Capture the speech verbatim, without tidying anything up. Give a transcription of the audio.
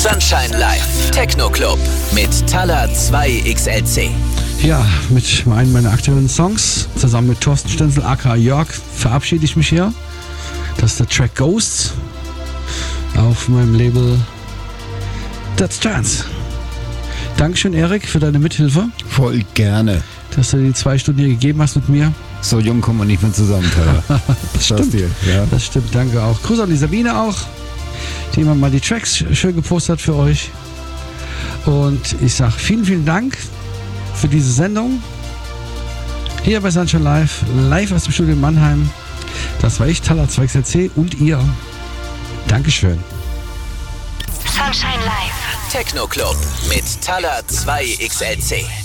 Sunshine Live Techno Club mit Talla zwei X L C. Ja, mit einem meiner aktuellen Songs, zusammen mit Thorsten Stenzel, aka Jörg, verabschiede ich mich hier. Das ist der Track Ghosts auf meinem Label That's Trance. Dankeschön, Erik, für deine Mithilfe. Voll gerne. Dass du die zwei Stunden hier gegeben hast mit mir. So jung kommen wir nicht mehr zusammen, Talla. Das stimmt. Dir, ja. Das stimmt, danke auch. Gruß an die Sabine auch, die immer mal die Tracks schön gepostet hat für euch. Und ich sage vielen, vielen Dank für diese Sendung. Hier bei Sunshine Live, live aus dem Studio in Mannheim. Das war ich, Talla zwei X L C und ihr. Dankeschön. Sunshine Live Techno Club mit Talla zwei X L C.